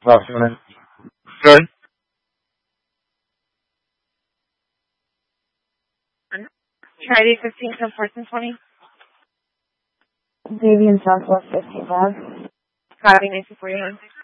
Last minute. Good. Friday 15th and 1420. Davian Southwest 55. Copy, nice for you.